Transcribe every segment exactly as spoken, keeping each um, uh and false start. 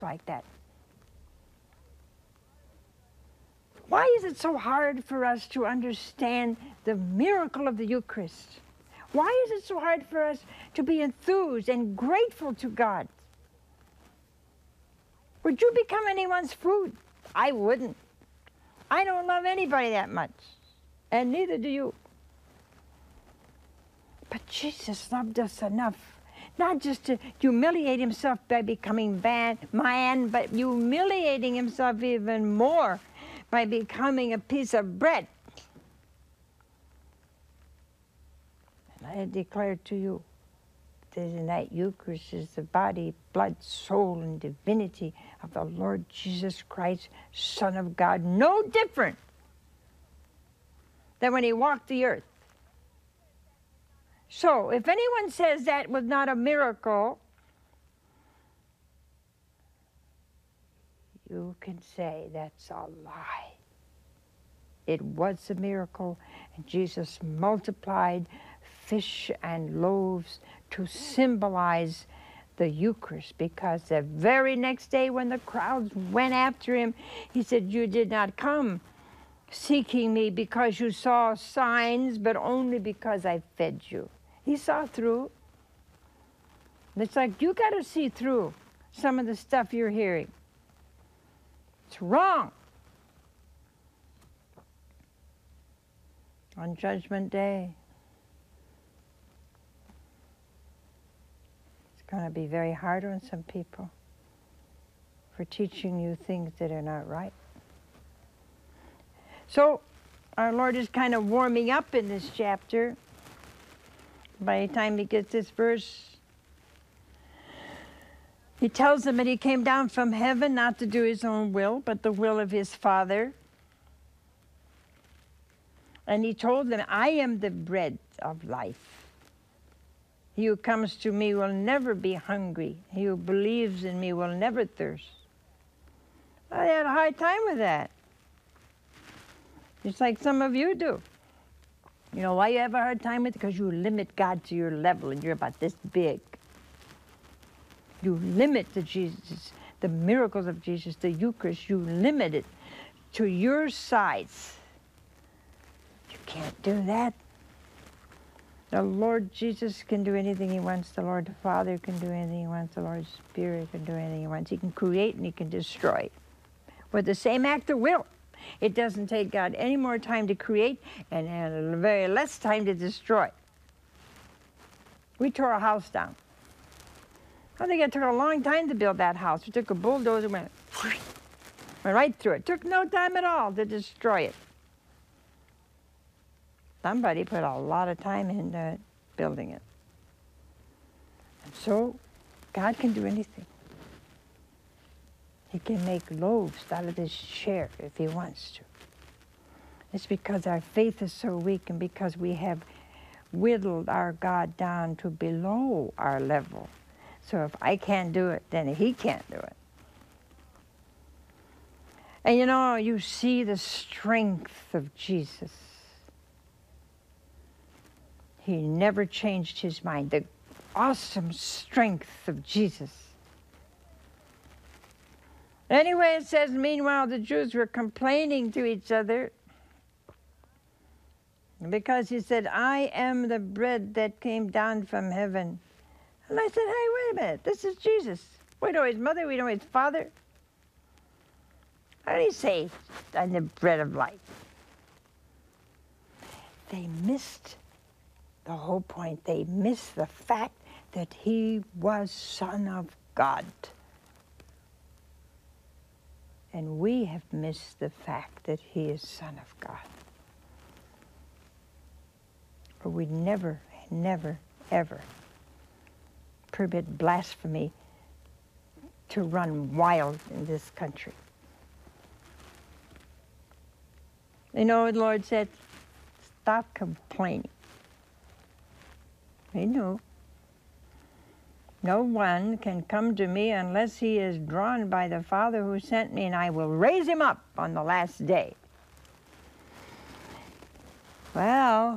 like that. Why is it so hard for us to understand the miracle of the Eucharist? Why is it so hard for us to be enthused and grateful to God? Would you become anyone's food? I wouldn't. I don't love anybody that much, and neither do you. But Jesus loved us enough, not just to humiliate himself by becoming bad, man, but humiliating himself even more by becoming a piece of bread. And I declare to you that in that Eucharist is the body, blood, soul, and divinity of the Lord Jesus Christ, Son of God, no different than when he walked the earth. So, if anyone says that was not a miracle, you can say that's a lie. It was a miracle, and Jesus multiplied fish and loaves to symbolize the Eucharist, because the very next day when the crowds went after him, he said, "You did not come seeking me because you saw signs, but only because I fed you." He saw through. It's like you got to see through some of the stuff you're hearing. It's wrong. On Judgment Day, it's going to be very hard on some people for teaching you things that are not right. So, our Lord is kind of warming up in this chapter. By the time he gets this verse, he tells them that he came down from heaven not to do his own will, but the will of his Father. And he told them, "I am the bread of life. He who comes to me will never be hungry. He who believes in me will never thirst." I had a hard time with that. Just like some of you do. You know why you have a hard time with it? Because you limit God to your level, and you're about this big. You limit the Jesus, the miracles of Jesus, the Eucharist, you limit it to your size. You can't do that. The Lord Jesus can do anything he wants. The Lord the Father can do anything he wants. The Lord Spirit can do anything he wants. He can create and he can destroy with the same act of will. It doesn't take God any more time to create and, and very less time to destroy. We tore a house down. I think it took a long time to build that house. We took a bulldozer and went, went right through it. It took no time at all to destroy it. Somebody put a lot of time into it, building it. And so, God can do anything. He can make loaves out of this chair if he wants to. It's because our faith is so weak and because we have whittled our God down to below our level. So if I can't do it, then he can't do it. And you know, you see the strength of Jesus. He never changed his mind. The awesome strength of Jesus. Anyway, it says, meanwhile, the Jews were complaining to each other because he said, "I am the bread that came down from heaven." And I said, "Hey, wait a minute. This is Jesus. We know his mother. We know his father. How did he say, I'm the bread of life?" They missed the whole point. They missed the fact that he was Son of God. And we have missed the fact that he is Son of God. Or we never, never, ever permit blasphemy to run wild in this country. You know, the Lord said, stop complaining. We know. No one can come to me unless he is drawn by the Father who sent me, and I will raise him up on the last day. Well,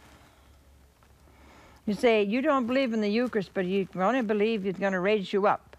you say, you don't believe in the Eucharist, but you only believe he's going to raise you up.